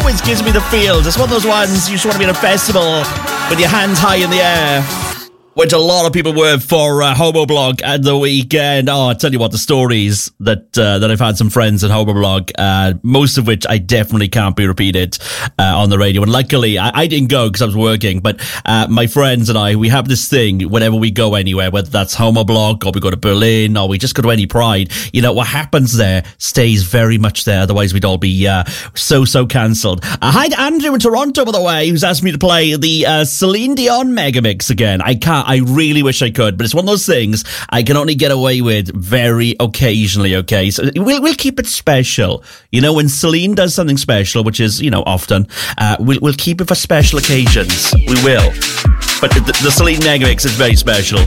always gives me the feels. It's one of those ones you just want to be at a festival with your hands high in the air, which a lot of people were for Homoblog at the weekend. Oh, I tell you what, the stories that I've had some friends at Homoblog, most of which I definitely can't be repeated on the radio. And luckily, I didn't go because I was working, but my friends and I, we have this thing whenever we go anywhere, whether that's Homoblog or we go to Berlin or we just go to any Pride, you know, what happens there stays very much there. Otherwise, we'd all be so cancelled. Hi to Andrew in Toronto, by the way, who's asked me to play the Celine Dion Megamix again. I really wish I could, but it's one of those things I can only get away with very occasionally, okay? So we'll keep it special. You know, when Celine does something special, which is, you know, often, we'll keep it for special occasions. We will. But the Celine Megamix is very special.